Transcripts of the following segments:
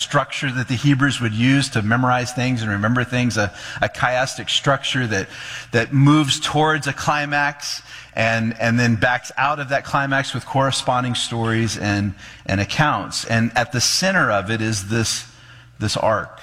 structure that the Hebrews would use to memorize things and remember things, a chiastic structure that moves towards a climax and then backs out of that climax with corresponding stories and accounts. And at the center of it is this arc.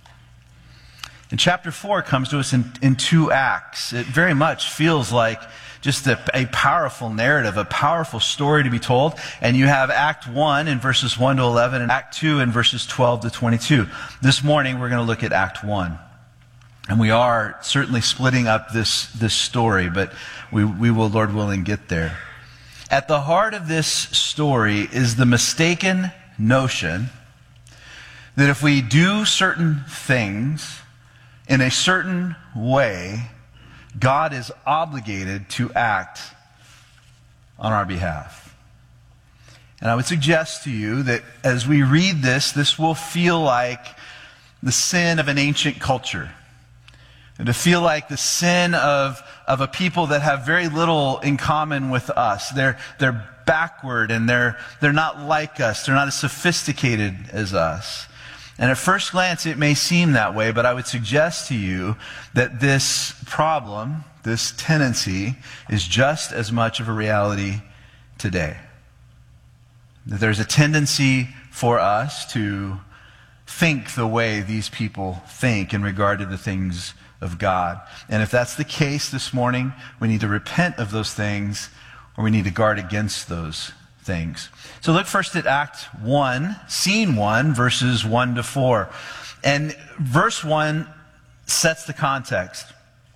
And chapter 4 comes to us in 2 acts. It very much feels like just a powerful narrative, a powerful story to be told. And you have Act 1 in verses 1 to 11 and Act 2 in verses 12 to 22. This morning we're going to look at Act 1. And we are certainly splitting up this story, but we will, Lord willing, get there. At the heart of this story is the mistaken notion that if we do certain things in a certain way, God is obligated to act on our behalf. And I would suggest to you that as we read this will feel like the sin of an ancient culture. And to feel like the sin of a people that have very little in common with us. They're backward and they're not like us. They're not as sophisticated as us. And at first glance, it may seem that way, but I would suggest to you that this problem, this tendency, is just as much of a reality today. That there's a tendency for us to think the way these people think in regard to the things of God. And if that's the case this morning, we need to repent of those things, or we need to guard against those things. So look first at Act 1, Scene 1, verses 1 to 4. And verse 1 sets the context.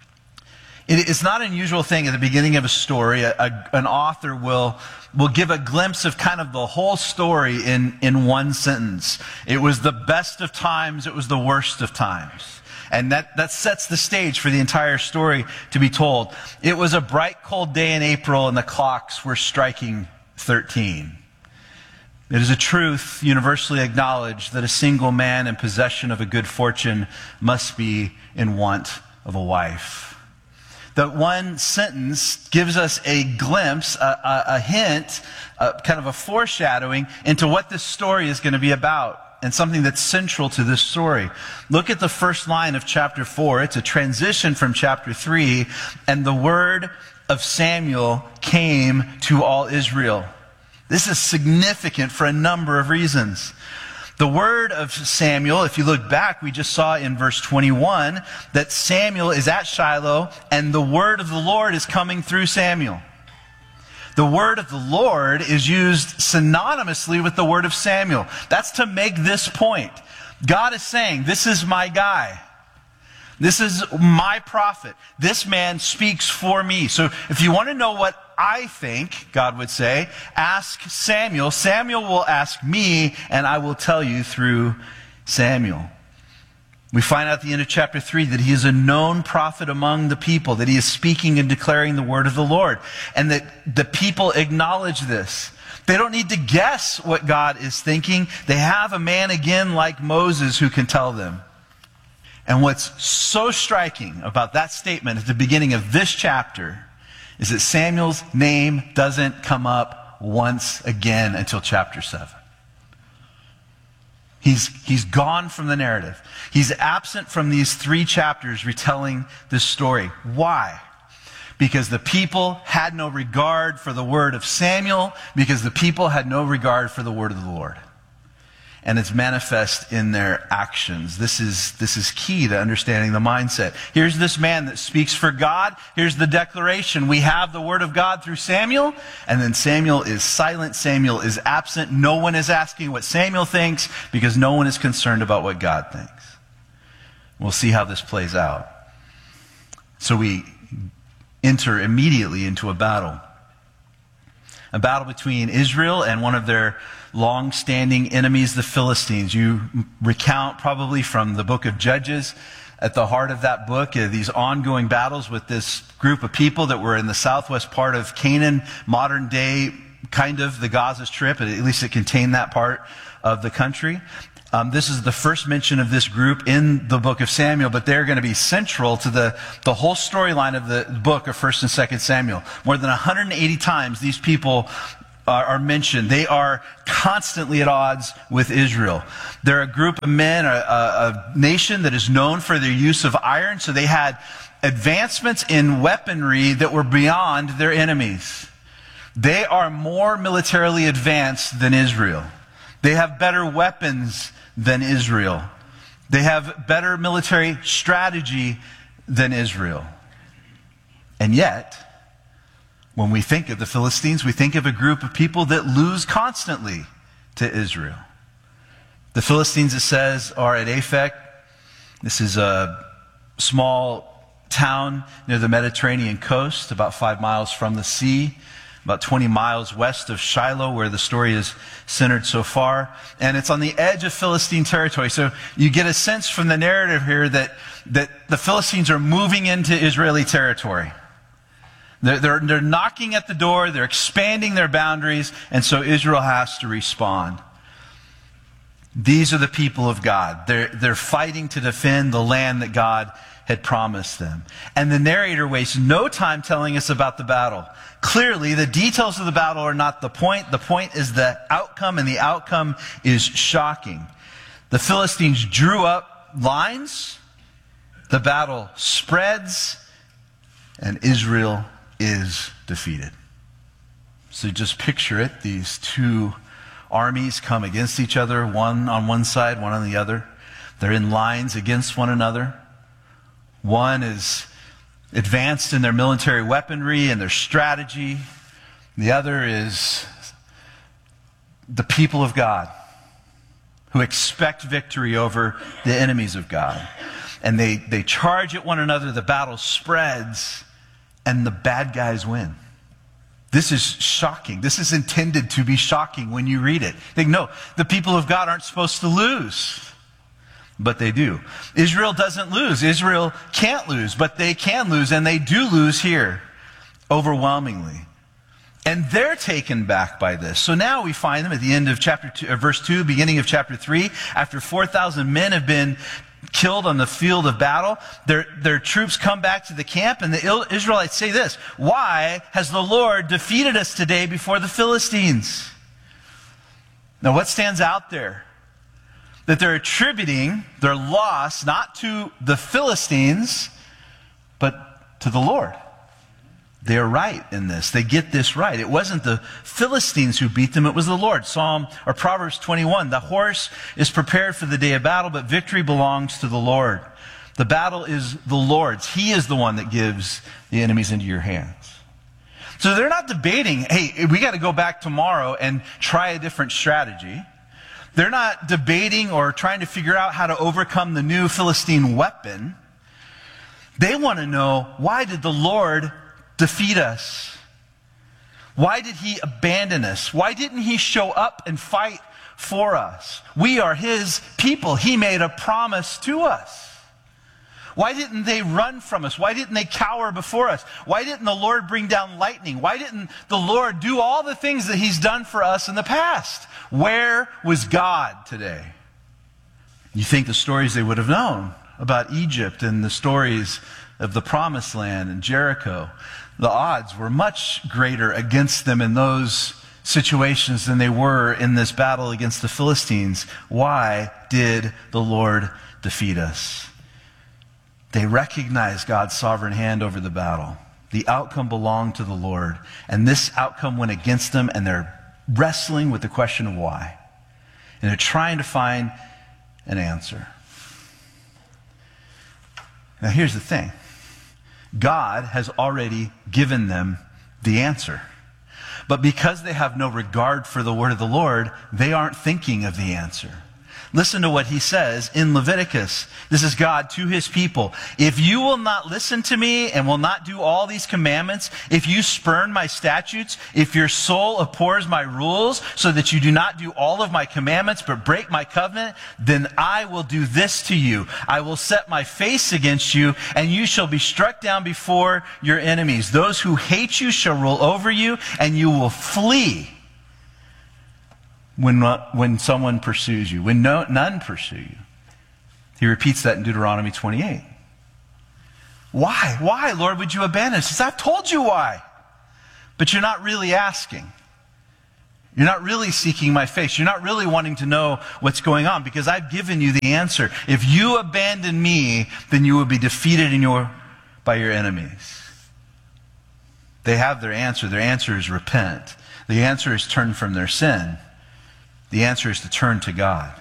It's not an unusual thing at the beginning of a story. An author will give a glimpse of kind of the whole story in one sentence. It was the best of times, it was the worst of times. And that sets the stage for the entire story to be told. It was a bright, cold day in April, and the clocks were striking 13. It is a truth universally acknowledged that a single man in possession of a good fortune must be in want of a wife. That one sentence gives us a glimpse, a hint, kind of a foreshadowing into what this story is going to be about, and something that's central to this story. Look at the first line of chapter 4. It's a transition from chapter 3, and the word of Samuel came to all Israel. This is significant for a number of reasons. The word of Samuel, if you look back, we just saw in verse 21 that Samuel is at Shiloh and the word of the Lord is coming through Samuel. The word of the Lord is used synonymously with the word of Samuel. That's to make this point. God is saying, this is my guy. This is my prophet. This man speaks for me. So if you want to know what I think, God would say, ask Samuel. Samuel will ask me, and I will tell you through Samuel. We find out at the end of chapter 3 that he is a known prophet among the people, that he is speaking and declaring the word of the Lord, and that the people acknowledge this. They don't need to guess what God is thinking. They have a man again like Moses who can tell them. And what's so striking about that statement at the beginning of this chapter is that Samuel's name doesn't come up once again until chapter 7. He's gone from the narrative. He's absent from these 3 chapters retelling this story. Why? Because the people had no regard for the word of Samuel, because the people had no regard for the word of the Lord. And it's manifest in their actions. This is key to understanding the mindset. Here's this man that speaks for God. Here's the declaration. We have the word of God through Samuel. And then Samuel is silent. Samuel is absent. No one is asking what Samuel thinks because no one is concerned about what God thinks. We'll see how this plays out. So we enter immediately into a battle. A battle between Israel and one of their long-standing enemies, the Philistines. You recount probably from the book of Judges, at the heart of that book, these ongoing battles with this group of people that were in the southwest part of Canaan, modern day, kind of the Gaza Strip, at least it contained that part of the country. This is the first mention of this group in the book of Samuel, but they're going to be central to the whole storyline of the book of 1st and 2nd Samuel. More than 180 times these people are mentioned. They are constantly at odds with Israel. They're a group of men, a nation that is known for their use of iron, so they had advancements in weaponry that were beyond their enemies. They are more militarily advanced than Israel. They have better weapons than Israel. They have better military strategy than Israel. And yet, when we think of the Philistines, we think of a group of people that lose constantly to Israel. The Philistines, it says, are at Aphek. This is a small town near the Mediterranean coast, about 5 miles from the sea, about 20 miles west of Shiloh, where the story is centered so far. And it's on the edge of Philistine territory. So you get a sense from the narrative here that the Philistines are moving into Israeli territory. They're knocking at the door, they're expanding their boundaries, and so Israel has to respond. These are the people of God. They're fighting to defend the land that God had promised them. And the narrator wastes no time telling us about the battle. Clearly, the details of the battle are not the point. The point is the outcome, and the outcome is shocking. The Philistines drew up lines, the battle spreads, and Israel is defeated. So just picture it. These two armies come against each other, one on one side, one on the other. They're in lines against one another. One is advanced in their military weaponry and their strategy. The other is the people of God who expect victory over the enemies of God. And they charge at one another, the battle spreads, and the bad guys win. This is shocking. This is intended to be shocking when you read it. Think, no, the people of God aren't supposed to lose. But they do. Israel doesn't lose. Israel can't lose, but they can lose, and they do lose here overwhelmingly. And they're taken back by this. So now we find them at the end of chapter 2, verse 2, beginning of chapter 3, after 4,000 men have been killed on the field of battle. Their troops come back to the camp, and the Israelites say this: "Why has the Lord defeated us today before the Philistines?" Now what stands out there? That they're attributing their loss not to the Philistines, but to the Lord. They're right in this. They get this right. It wasn't the Philistines who beat them, it was the Lord. Proverbs 21, "The horse is prepared for the day of battle, but victory belongs to the Lord." The battle is the Lord's. He is the one that gives the enemies into your hands. So they're not debating, hey, we got to go back tomorrow and try a different strategy. They're not debating or trying to figure out how to overcome the new Philistine weapon. They want to know, why did the Lord defeat us? Why did He abandon us? Why didn't He show up and fight for us? We are His people. He made a promise to us. Why didn't they run from us? Why didn't they cower before us? Why didn't the Lord bring down lightning? Why didn't the Lord do all the things that He's done for us in the past? Where was God today? You think the stories they would have known about Egypt and the stories of the Promised Land and Jericho, the odds were much greater against them in those situations than they were in this battle against the Philistines. Why did the Lord defeat us? They recognized God's sovereign hand over the battle. The outcome belonged to the Lord. And this outcome went against them, and they're wrestling with the question of why. And they're trying to find an answer. Now here's the thing. God has already given them the answer. But because they have no regard for the word of the Lord, they aren't thinking of the answer. Listen to what He says in Leviticus. This is God to His people. "If you will not listen to me and will not do all these commandments, if you spurn my statutes, if your soul abhors my rules, so that you do not do all of my commandments but break my covenant, then I will do this to you. I will set my face against you, and you shall be struck down before your enemies. Those who hate you shall rule over you, and you will flee when someone pursues you, when none pursue you." He repeats that in Deuteronomy 28. Why? Why, Lord, would you abandon us? He says, I've told you why. But you're not really asking. You're not really seeking my face. You're not really wanting to know what's going on because I've given you the answer. If you abandon me, then you will be defeated by your enemies. They have their answer. Their answer is repent. The answer is turn from their sin. The answer is to turn to God.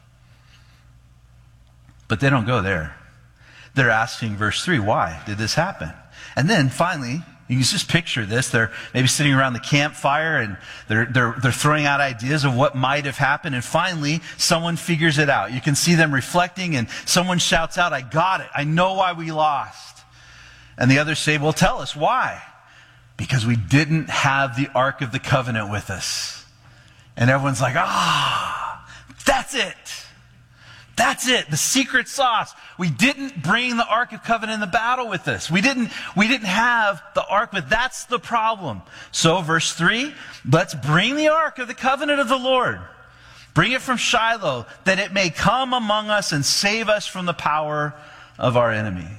But they don't go there. They're asking, verse 3, why did this happen? And then finally, you can just picture this. They're maybe sitting around the campfire and they're throwing out ideas of what might have happened. And finally, someone figures it out. You can see them reflecting and someone shouts out, I got it. I know why we lost. And the others say, well, tell us why. Because we didn't have the Ark of the Covenant with us. And everyone's like, that's it. That's it. The secret sauce. We didn't bring the Ark of Covenant in the battle with us. We didn't have the Ark, but that's the problem. So verse 3, let's bring the Ark of the Covenant of the Lord. Bring it from Shiloh, that it may come among us and save us from the power of our enemies.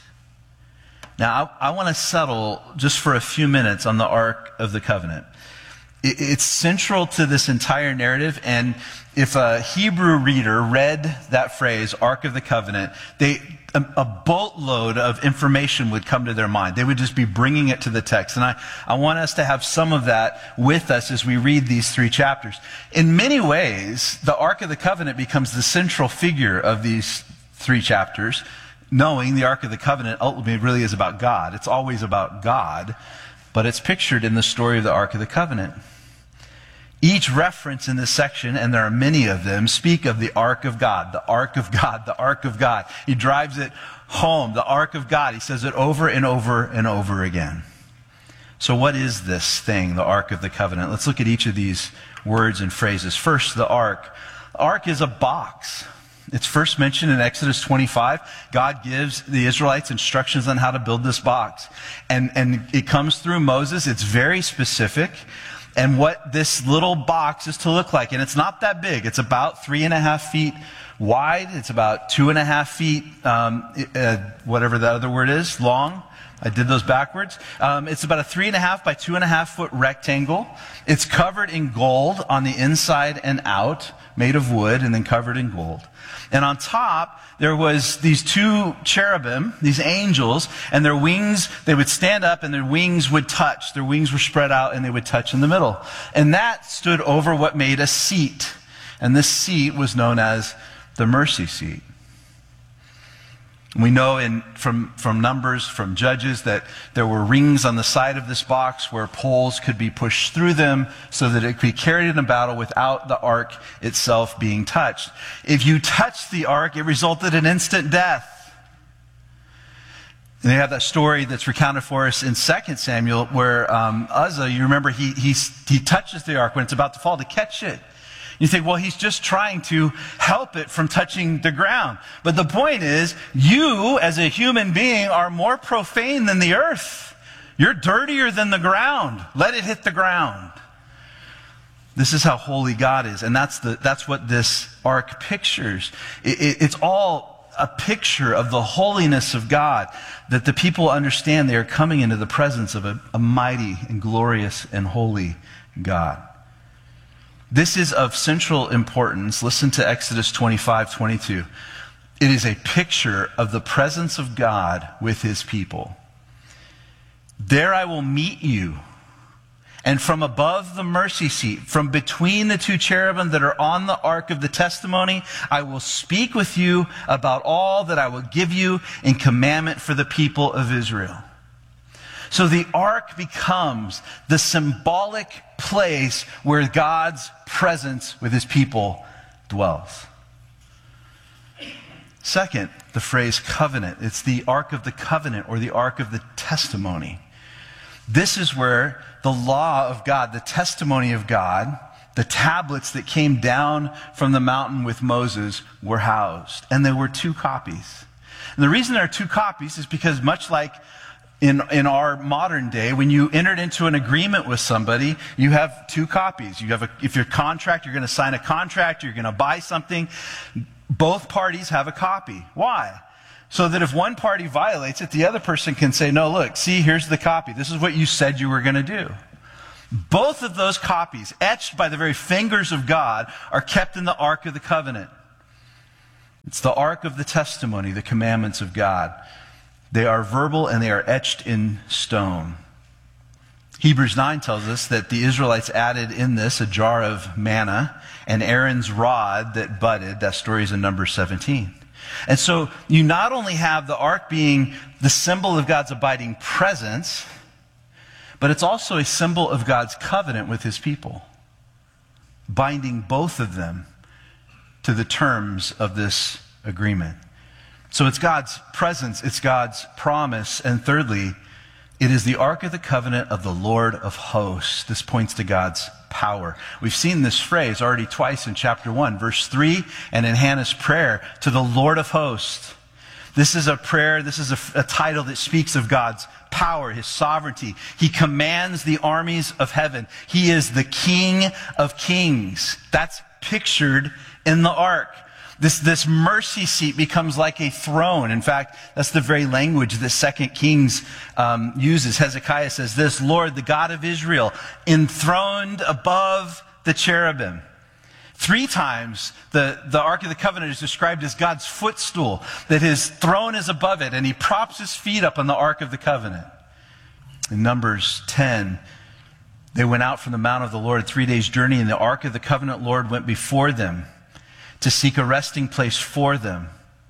Now, I want to settle just for a few minutes on the Ark of the Covenant. It's central to this entire narrative, and if a Hebrew reader read that phrase, Ark of the Covenant, a boatload of information would come to their mind. They would just be bringing it to the text. And I want us to have some of that with us as we read these 3 chapters. In many ways, the Ark of the Covenant becomes the central figure of these 3 chapters, knowing the Ark of the Covenant ultimately really is about God. It's always about God, but it's pictured in the story of the Ark of the Covenant. Each reference in this section, and there are many of them, speak of the Ark of God, the Ark of God, the Ark of God. He drives it home, the Ark of God. He says it over and over and over again. So what is this thing, the Ark of the Covenant? Let's look at each of these words and phrases. First, the Ark. The Ark is a box. It's first mentioned in Exodus 25. God gives the Israelites instructions on how to build this box. And it comes through Moses. It's very specific. And what this little box is to look like. And it's not that big. It's about 3.5 feet wide. It's about 2.5 feet, whatever the other word is, long. I did those backwards. It's about a 3.5 by 2.5 foot rectangle. It's covered in gold on the inside and out, made of wood and then covered in gold. And on top, there was these 2 cherubim, these angels, and their wings, they would stand up and their wings would touch. Their wings were spread out and they would touch in the middle. And that stood over what made a seat. And this seat was known as the mercy seat. We know from Numbers, from Judges, that there were rings on the side of this box where poles could be pushed through them so that it could be carried in a battle without the ark itself being touched. If you touched the ark, it resulted in instant death. And they have that story that's recounted for us in 2 Samuel where Uzzah, you remember, he touches the ark when it's about to fall to catch it. You think, well, he's just trying to help it from touching the ground. But the point is, you as a human being are more profane than the earth. You're dirtier than the ground. Let it hit the ground. This is how holy God is. And that's what this ark pictures. It's all a picture of the holiness of God, that the people understand they are coming into the presence of a mighty and glorious and holy God. This is of central importance. Listen to Exodus 25:22. It is a picture of the presence of God with his people. There I will meet you, and from above the mercy seat, from between the 2 cherubim that are on the ark of the testimony, I will speak with you about all that I will give you in commandment for the people of Israel. So the ark becomes the symbolic place where God's presence with his people dwells. Second, the phrase covenant. It's the Ark of the Covenant or the Ark of the Testimony. This is where the law of God, the testimony of God, the tablets that came down from the mountain with Moses were housed. And there were 2 copies. And the reason there are 2 copies is because much like in our modern day, when you entered into an agreement with somebody, you have 2 copies. If you're a contract, you're going to sign a contract, you're going to buy something. Both parties have a copy. Why? So that if one party violates it, the other person can say, no, look, see, here's the copy. This is what you said you were going to do. Both of those copies, etched by the very fingers of God, are kept in the Ark of the Covenant. It's the Ark of the Testimony, the commandments of God. They are verbal and they are etched in stone. Hebrews 9 tells us that the Israelites added in this a jar of manna and Aaron's rod that budded. That story is in Numbers 17. And so you not only have the ark being the symbol of God's abiding presence, but it's also a symbol of God's covenant with his people, binding both of them to the terms of this agreement. So it's God's presence, it's God's promise, and thirdly, it is the Ark of the Covenant of the Lord of hosts. This points to God's power. We've seen this phrase already twice in chapter 1, verse 3, and in Hannah's prayer, to the Lord of hosts. This is a prayer, this is a title that speaks of God's power, his sovereignty. He commands the armies of heaven. He is the King of kings. That's pictured in the ark. This mercy seat becomes like a throne. In fact, that's the very language that 2 Kings uses. Hezekiah says this, Lord, the God of Israel, enthroned above the cherubim. 3 times the Ark of the Covenant is described as God's footstool, that his throne is above it, and he props his feet up on the Ark of the Covenant. In Numbers 10, they went out from the Mount of the Lord 3 days' journey, and the Ark of the Covenant Lord went before them to seek a resting place for them.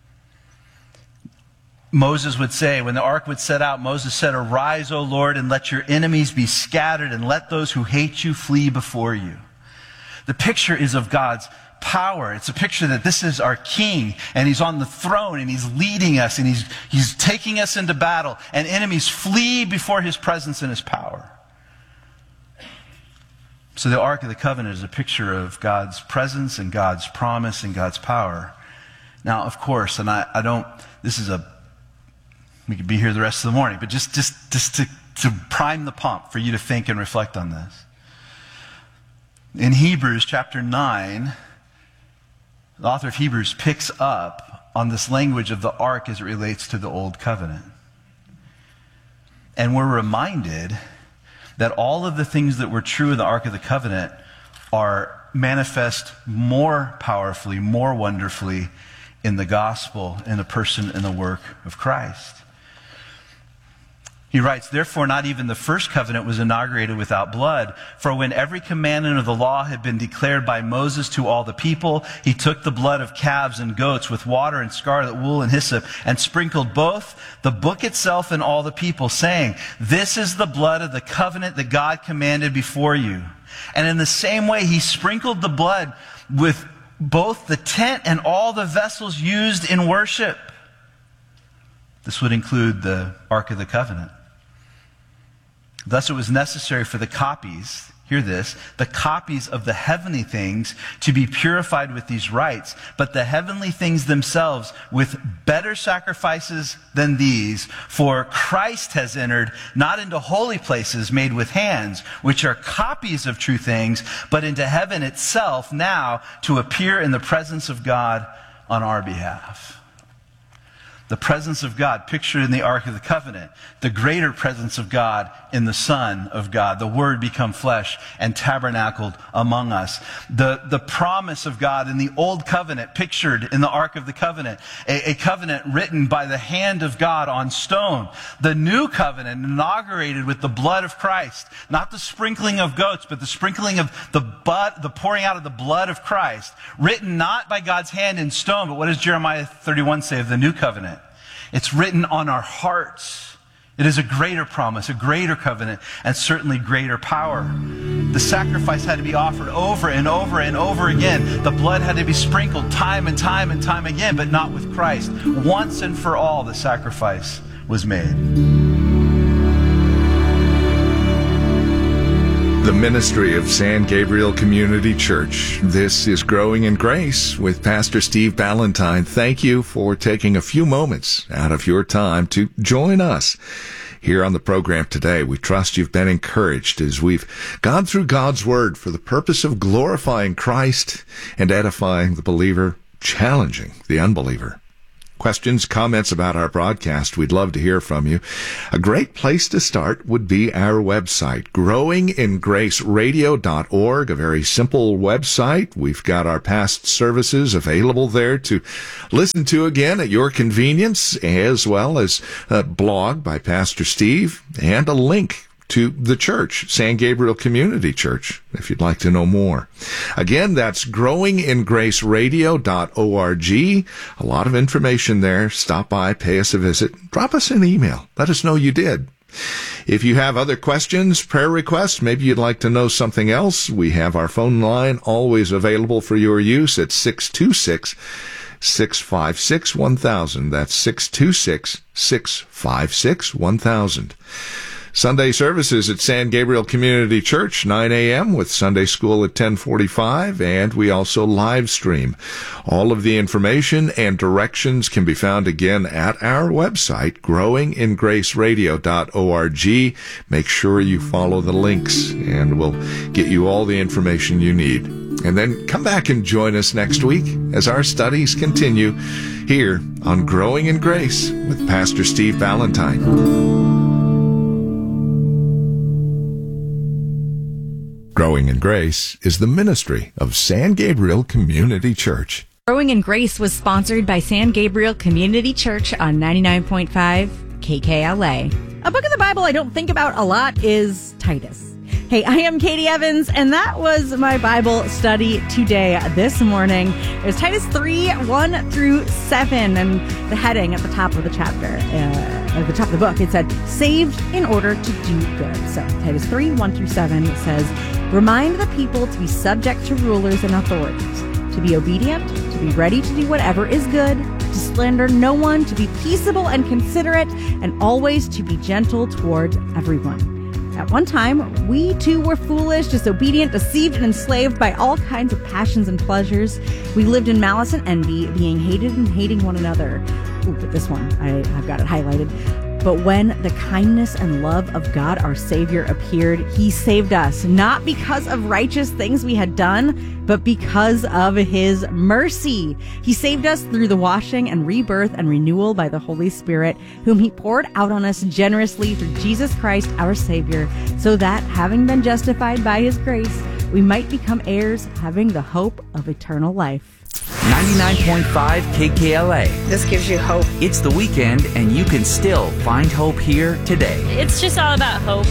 Moses would say, when the ark would set out, Moses said, Arise, O Lord, and let your enemies be scattered, and let those who hate you flee before you. The picture is of God's power. It's a picture that this is our king, and he's on the throne, and he's leading us, and he's taking us into battle, and enemies flee before his presence and his power. So the Ark of the Covenant is a picture of God's presence and God's promise and God's power. Now, of course, and we could be here the rest of the morning, but just to prime the pump for you to think and reflect on this. In Hebrews chapter 9, the author of Hebrews picks up on this language of the ark as it relates to the Old Covenant. And we're reminded that all of the things that were true in the Ark of the Covenant are manifest more powerfully, more wonderfully in the gospel, in the person and the work of Christ. He writes, Therefore not even the first covenant was inaugurated without blood, for when every commandment of the law had been declared by Moses to all the people, he took the blood of calves and goats with water and scarlet wool and hyssop, and sprinkled both the book itself and all the people, saying, This is the blood of the covenant that God commanded before you. And in the same way, he sprinkled the blood with both the tent and all the vessels used in worship. This would include the Ark of the Covenant. Thus it was necessary for the copies, hear this, the copies of the heavenly things to be purified with these rites, but the heavenly things themselves with better sacrifices than these, for Christ has entered not into holy places made with hands, which are copies of true things, but into heaven itself now to appear in the presence of God on our behalf. The presence of God pictured in the Ark of the Covenant, the greater presence of God in the Son of God, the Word become flesh and tabernacled among us. The promise of God in the Old Covenant pictured in the Ark of the Covenant, a covenant written by the hand of God on stone. The New Covenant inaugurated with the blood of Christ, not the sprinkling of goats, but the sprinkling of the pouring out of the blood of Christ, written not by God's hand in stone, but what does Jeremiah 31 say of the New Covenant? It's written on our hearts. It is a greater promise, a greater covenant, and certainly greater power. The sacrifice had to be offered over and over and over again. The blood had to be sprinkled time and time and time again, but not with Christ. Once and for all, the sacrifice was made. The ministry of San Gabriel Community Church. This is Growing in Grace with Pastor Steve Ballantyne. Thank you for taking a few moments out of your time to join us here on the program today. We trust you've been encouraged as we've gone through God's Word for the purpose of glorifying Christ and edifying the believer, challenging the unbeliever. questions, comments about our broadcast, we'd love to hear from you. A great place to start would be our website, growingingraceradio.org, a very simple website. We've got our past services available there to listen to again at your convenience, as well as a blog by Pastor Steve and a link to the church, San Gabriel Community Church, if you'd like to know more. Again, that's growingingraceradio.org. A lot of information there. Stop by, pay us a visit, drop us an email. Let us know you did. If you have other questions, prayer requests, maybe you'd like to know something else, we have our phone line always available for your use at 626-656-1000. That's 626-656-1000. Sunday services at San Gabriel Community Church, 9 a.m. with Sunday school at 10:45, and we also live stream. All of the information and directions can be found again at our website, growingingraceradio.org. Make sure you follow the links, and we'll get you all the information you need. And then come back and join us next week as our studies continue here on Growing in Grace with Pastor Steve Ballantyne. Growing in Grace is the ministry of San Gabriel Community Church. Growing in Grace was sponsored by San Gabriel Community Church on 99.5 KKLA. A book of the Bible I don't think about a lot is Titus. Hey, I am Katie Evans, and that was my Bible study today, this morning. It was Titus 3, 1 through 7, and the heading at the top of the chapter, at the top of the book, it said, saved in order to do good. So Titus 3, 1 through 7 says, remind the people to be subject to rulers and authorities, to be obedient, to be ready to do whatever is good, to slander no one, to be peaceable and considerate, and always to be gentle toward everyone. At one time, we too were foolish, disobedient, deceived, and enslaved by all kinds of passions and pleasures. We lived in malice and envy, being hated and hating one another. Ooh, but this one, I've got it highlighted. But when the kindness and love of God, our Savior, appeared, He saved us, not because of righteous things we had done, but because of His mercy. He saved us through the washing and rebirth and renewal by the Holy Spirit, whom He poured out on us generously through Jesus Christ, our Savior, so that, having been justified by His grace, we might become heirs, having the hope of eternal life. 99.5 KKLA. This gives you hope. It's the weekend, and you can still find hope here today. It's just all about hope.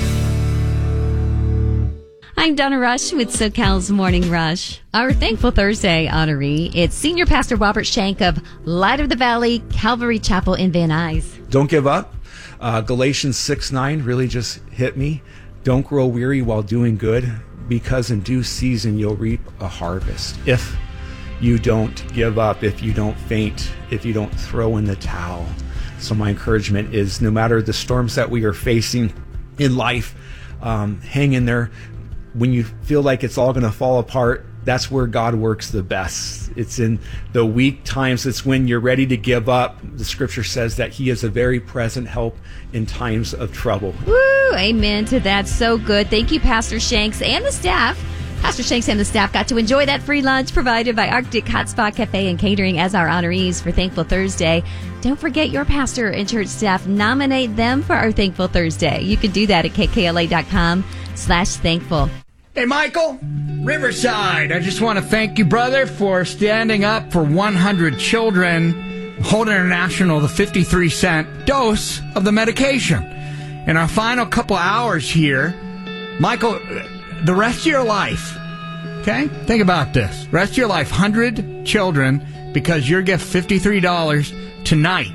I'm Donna Rush with SoCal's Morning Rush. Our Thankful Thursday honoree, it's Senior Pastor Robert Shank of Light of the Valley Calvary Chapel in Van Nuys. Don't give up. Galatians 6:9 really just hit me. Don't grow weary while doing good, because in due season you'll reap a harvest. If you don't give up, if you don't faint, if you don't throw in the towel. So my encouragement is, no matter the storms that we are facing in life, hang in there. When you feel like it's all going to fall apart, that's where God works the best. It's in the weak times. It's when you're ready to give up. The scripture says that He is a very present help in times of trouble. Woo! Amen to that. So good. Thank you, Pastor Shanks and the staff. Pastor Shanks and the staff got to enjoy that free lunch provided by Arctic Hot Spot Cafe and Catering as our honorees for Thankful Thursday. Don't forget your pastor and church staff. Nominate them for our Thankful Thursday. You can do that at kkla.com/thankful. Hey, Michael, Riverside. I just want to thank you, brother, for standing up for 100 children. Hold International, the 53-cent dose of the medication. In our final couple hours here, Michael, the rest of your life, okay? Think about this. Rest of your life, 100 children, because your gift $53 tonight.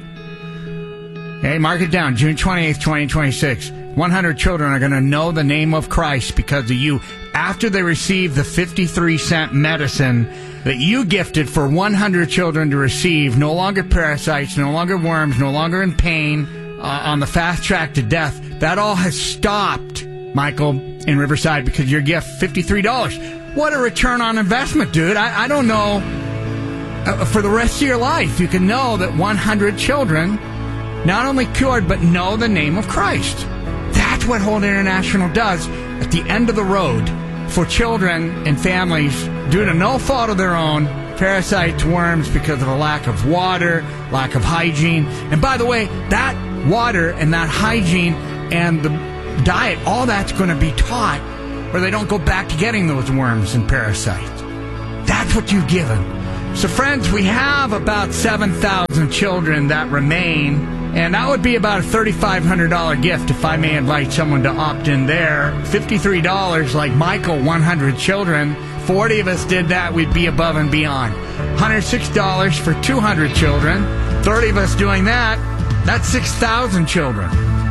Okay, mark it down, June 28th, 2026. 100 children are going to know the name of Christ because of you after they receive the 53-cent medicine that you gifted for 100 children to receive. No longer parasites, no longer worms, no longer in pain, on the fast track to death. That all has stopped, Michael, in Riverside, because your gift, $53. What a return on investment, dude. I don't know. For the rest of your life, you can know that 100 children not only cured, but know the name of Christ. That's what Hold International does at the end of the road for children and families due to no fault of their own Parasites, worms, because of a lack of water, lack of hygiene. And by the way, that water and that hygiene and the diet, all that's going to be taught, or they don't go back to getting those worms and parasites. That's what you've given. So friends, we have about 7,000 children that remain, and that would be about a $3,500 gift if I may invite someone to opt in there. $53 like Michael, 100 children. 40 of us did that, we'd be above and beyond. $106 for 200 children. 30 of us doing that, that's 6,000 children.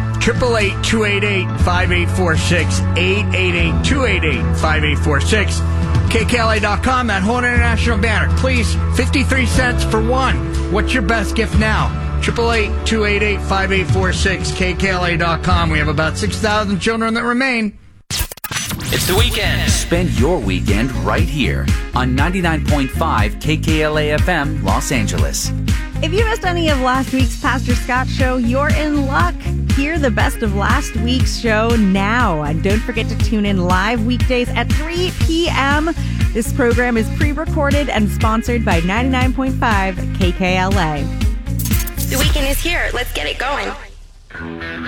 888-288-5846, 888-288-5846. KKLA.com, that whole international banner. Please, 53 cents for one. What's your best gift now? 888-288-5846, KKLA.com. We have about 6,000 children that remain. It's the weekend. Spend your weekend right here on 99.5 KKLA FM, Los Angeles. If you missed any of last week's Pastor Scott show, you're in luck. Hear the best of last week's show now. And don't forget to tune in live weekdays at 3 p.m. This program is pre-recorded and sponsored by 99.5 KKLA. The weekend is here. Let's get it going.